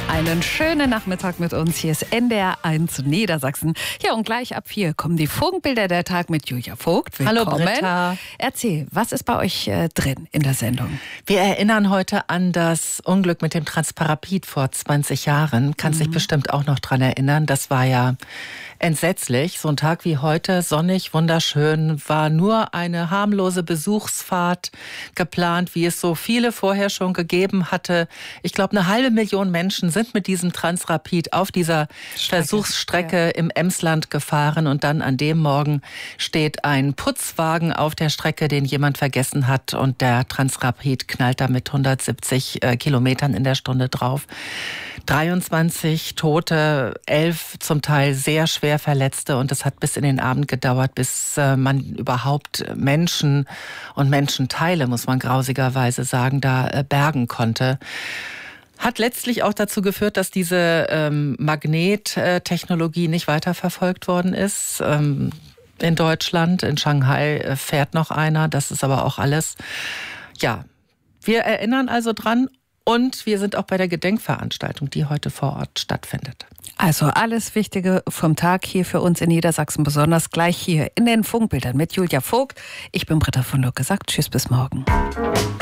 Einen schönen Nachmittag mit uns. Hier ist NDR 1 Niedersachsen. Ja, und gleich ab 4 kommen die Funkbilder der Tag mit Julia Vogt. Willkommen. Hallo Britta. Erzähl, was ist bei euch drin in der Sendung? Wir erinnern heute an das Unglück mit dem Transparapid vor 20 Jahren. Kannst dich bestimmt auch noch dran erinnern. Das war ja entsetzlich. So ein Tag wie heute, sonnig, wunderschön, war nur eine harmlose Besuchsfahrt geplant, wie es so viele vorher schon gegeben hatte. Ich glaube, 500.000 Menschen sind mit diesem Transrapid auf dieser Versuchsstrecke im Emsland gefahren. Und dann an dem Morgen steht ein Putzwagen auf der Strecke, den jemand vergessen hat. Und der Transrapid knallt da mit 170 Kilometern in der Stunde drauf. 23 Tote, 11 zum Teil sehr schwer Verletzte. Und es hat bis in den Abend gedauert, bis man überhaupt Menschen und Menschenteile, muss man grausigerweise sagen, da bergen konnte. Hat letztlich auch dazu geführt, dass diese Magnettechnologie nicht weiterverfolgt worden ist. In Deutschland, in Shanghai fährt noch einer, das ist aber auch alles. Ja, wir erinnern also dran und wir sind auch bei der Gedenkveranstaltung, die heute vor Ort stattfindet. Also alles Wichtige vom Tag hier für uns in Niedersachsen, besonders gleich hier in den Funkbildern mit Julia Vogt. Ich bin Britta von Lücke, sagt tschüss, bis morgen.